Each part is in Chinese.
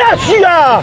下去啊！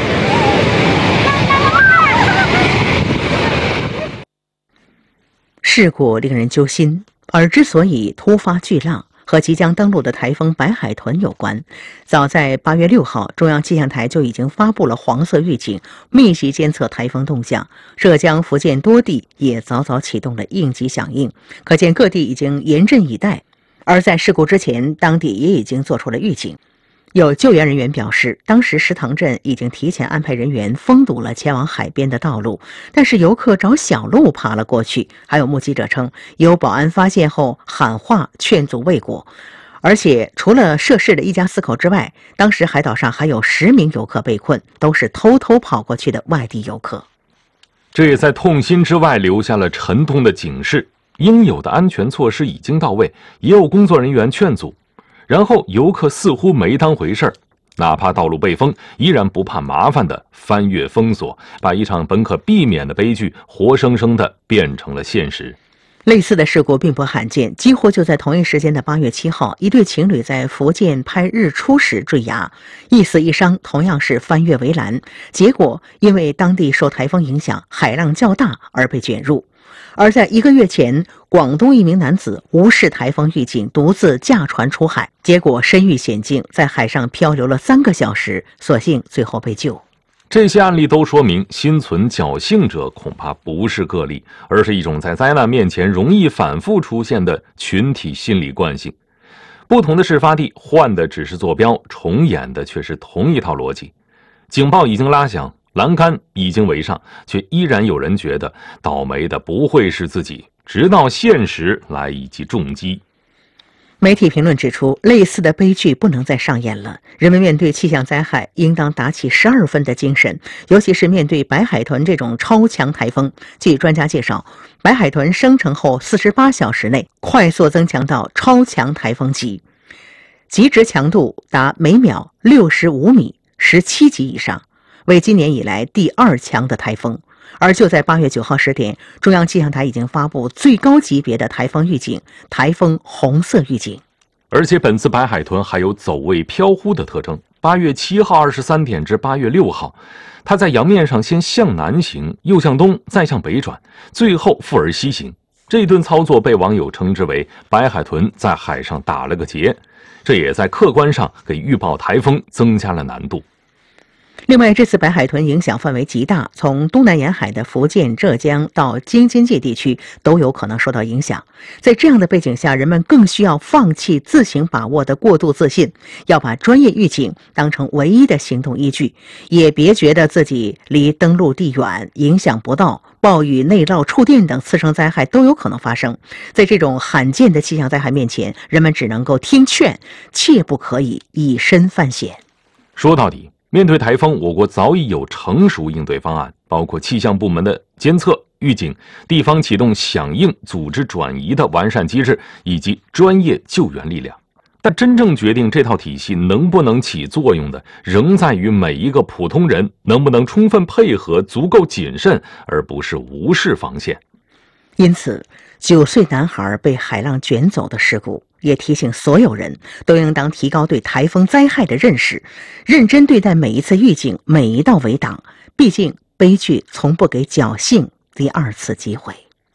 事故令人揪心，而之所以突发巨浪，和即将登陆的台风白海豚有关。早在8月6号，中央气象台就已经发布了黄色预警，密集监测台风动向。浙江、福建多地也早早启动了应急响应，可见各地已经严阵以待。而在事故之前，当地也已经做出了预警。有救援人员表示，当时石塘镇已经提前安排人员封堵了前往海边的道路，但是游客找小路爬了过去。还有目击者称，有保安发现后喊话劝阻未果。而且除了涉事的一家4口之外，当时海岛上还有10名游客被困，都是偷偷跑过去的外地游客。 这也在痛心之外留下了沉痛的警示，应有的安全措施已经到位，也有工作人员劝阻。然后游客似乎没当回事儿，哪怕道路被封，依然不怕麻烦的翻越封锁，把一场本可避免的悲剧活生生的变成了现实。 类似的事故并不罕见，几乎就在同一时间的8月7号，一对情侣在福建拍日出时坠崖，一死一伤，同样是翻越围栏，结果因为当地受台风影响，海浪较大而被卷入。而在1个月前，广东一名男子无视台风预警，独自驾船出海，结果身遇险境，在海上漂流了3个小时，所幸最后被救。 这些案例都说明，心存侥幸者恐怕不是个例，而是一种在灾难面前容易反复出现的群体心理惯性。不同的事发地，换的只是坐标，重演的却是同一套逻辑。警报已经拉响，栏杆已经围上，却依然有人觉得倒霉的不会是自己，直到现实来一记重击。 媒体评论指出，类似的悲剧不能再上演了。人们面对气象灾害，应当打起12分的精神，尤其是面对白海豚这种超强台风。据专家介绍，白海豚生成后48小时内快速增强到超强台风级，极值强度达每秒65米，17级以上，为今年以来第2强的台风。而就在8月9号10点，中央气象台已经发布最高级别的台风预警——台风红色预警。 而且本次白海豚还有走位飘忽的特征。8月7号23点至8月6号，它在洋面上先向南行，又向东，再向北转，最后复而西行。这顿操作被网友称之为白海豚在海上打了个结，这也在客观上给预报台风增加了难度。 另外，这次白海豚影响范围极大，从东南沿海的福建、浙江到京津冀地区都有可能受到影响。在这样的背景下，人们更需要放弃自行把握的过度自信，要把专业预警当成唯一的行动依据，也别觉得自己离登陆地远，影响不到。暴雨、内涝、触电等次生灾害都有可能发生。在这种罕见的气象灾害面前，人们只能够听劝，切不可以以身犯险。 说到底，面对台风，我国早已有成熟应对方案，包括气象部门的监测、预警、地方启动响应、组织转移的完善机制，以及专业救援力量。但真正决定这套体系能不能起作用的，仍在于每一个普通人能不能充分配合、足够谨慎，而不是无视防线。 因此，9岁男孩被海浪卷走的事故，也提醒所有人都应当提高对台风灾害的认识，认真对待每一次预警、每一道围挡。毕竟，悲剧从不给侥幸第2次机会。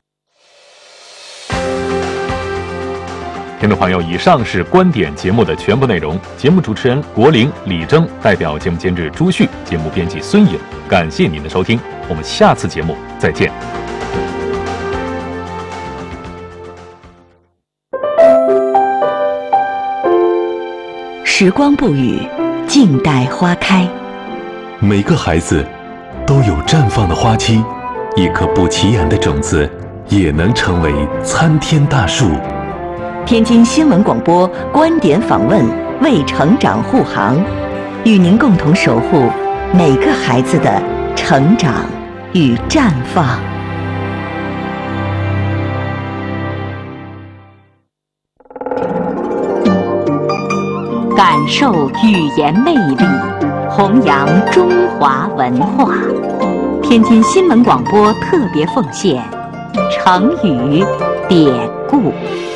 听众朋友，以上是观点节目的全部内容。节目主持人国林、李征，代表节目监制朱旭，节目编辑孙颖，感谢您的收听，我们下次节目再见。 时光不语，静待花开。 每个孩子都有绽放的花期，一颗不起眼的种子也能成为参天大树。 天津新闻广播观点访问，为成长护航，与您共同守护每个孩子的成长与绽放。感受语言魅力，弘扬中华文化。天津新闻广播特别奉献成语典故。